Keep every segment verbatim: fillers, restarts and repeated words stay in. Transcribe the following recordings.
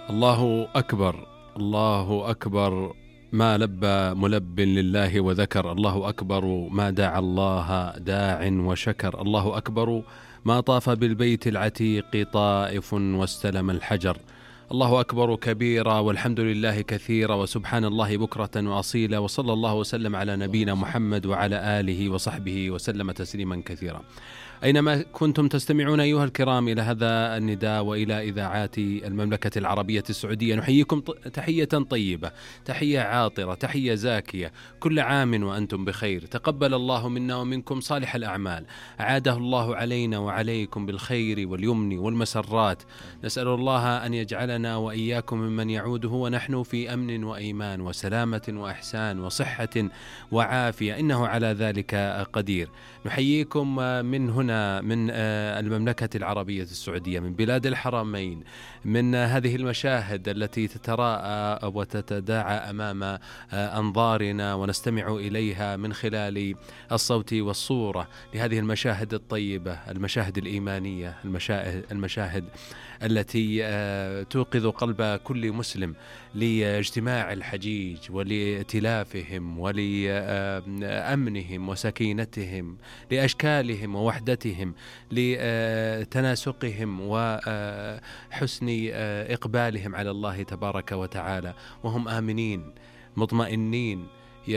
الله أكبر، الله أكبر، ما لبى ملب لله وذكر، الله أكبر ما دعا الله داع وشكر، الله أكبر ما طاف بالبيت العتيق طائف واستلم الحجر، الله أكبر كبيرا والحمد لله كثيرا وسبحان الله بكرة وأصيلا، وصلى الله وسلم على نبينا محمد وعلى آله وصحبه وسلم تسليما كثيرا. أينما كنتم تستمعون أيها الكرام إلى هذا النداء وإلى إذاعات المملكة العربية السعودية، نحييكم تحية طيبة، تحية عاطرة، تحية زاكية، كل عام وأنتم بخير، تقبل الله منا ومنكم صالح الأعمال، أعاده الله علينا وعليكم بالخير واليمن والمسرات، نسأل الله أن يجعلنا وإياكم ممن يعوده ونحن في أمن وإيمان وسلامة وإحسان وصحة وعافية، إنه على ذلك قدير. نحييكم من هنا من المملكة العربية السعودية، من بلاد الحرمين، من هذه المشاهد التي تتراءى وتتداعى أمام أنظارنا ونستمع إليها من خلال الصوت والصورة، لهذه المشاهد الطيبة، المشاهد الإيمانية، المشاهد التي توقظ قلب كل مسلم لاجتماع الحجيج ولائتلافهم ولأمنهم وسكينتهم، لأشكالهم ووحدتهم، لتناسقهم وحسن إقبالهم على الله تبارك وتعالى، وهم آمنين مطمئنين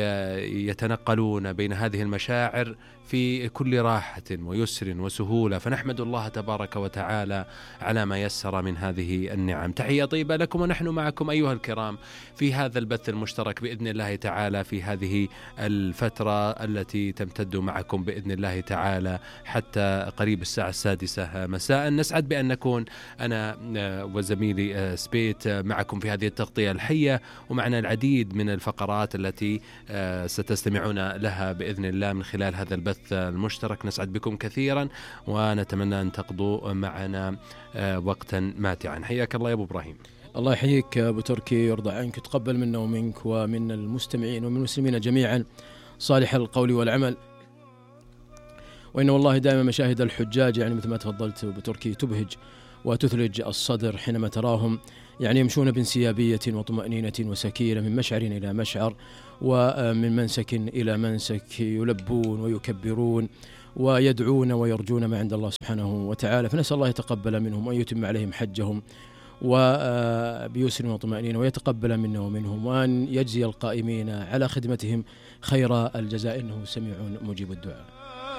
يتنقلون بين هذه المشاعر في كل راحة ويسر وسهولة، فنحمد الله تبارك وتعالى على ما يسر من هذه النعم. تحية طيبة لكم ونحن معكم أيها الكرام في هذا البث المشترك بإذن الله تعالى في هذه الفترة التي تمتد معكم بإذن الله تعالى حتى قريب الساعة السادسة مساء. نسعد بأن نكون أنا وزميلي سبيت معكم في هذه التغطية الحية، ومعنا العديد من الفقرات التي ستستمعون لها بإذن الله من خلال هذا البث المشترك. نسعد بكم كثيرا ونتمنى أن تقضوا معنا وقتا ماتعا. حياك الله يا أبو إبراهيم. الله يحييك أبو تركي، يرضى عنك، تقبل منا ومنك ومن المستمعين ومن المسلمين جميعا صالح القول والعمل. وإن والله دائما مشاهد الحجاج يعني مثل ما تفضلت أبو تركي تبهج وتثلج الصدر حينما تراهم يعني يمشون بانسيابية وطمأنينة وسكينة من مشعر إلى مشعر ومن منسك إلى منسك، يلبون ويكبرون ويدعون ويرجون ما عند الله سبحانه وتعالى، فنسأل الله يتقبل منهم وأن يتم عليهم حجهم وبيسر وطمأنينة، ويتقبل منا ومنهم، وأن يجزي القائمين على خدمتهم خير الجزاء، إنه سميع مجيب الدعاء.